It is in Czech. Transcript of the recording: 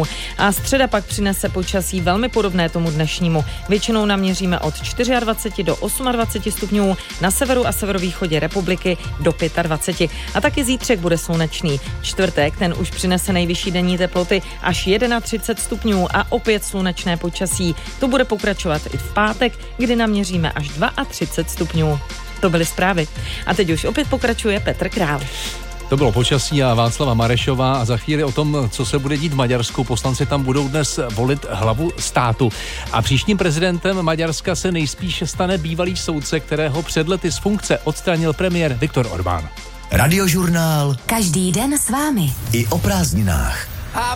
stupňů. A středa pak přinese počasí velmi podobné tomu dnešnímu. Většinou naměříme od 24 do 28 stupňů, na severu a severovýchodě republiky do 25. A taky zítřek bude slunečný. Čtvrtek, ten už přinese nejvyšší denní teploty až 31 stupňů a opět slunečné počasí. To bude pokračovat i v pátek, kdy naměříme až 32 stupňů. To byly zprávy. A teď už opět pokračuje Petr Král. To bylo počasí a Václava Marešová a za chvíli o tom, co se bude dít v Maďarsku. Poslanci tam budou dnes volit hlavu státu. A příštím prezidentem Maďarska se nejspíše stane bývalý soudce, kterého před lety z funkce odstranil premiér Viktor Orbán. Radiožurnál. Každý den s vámi. I o prázdninách.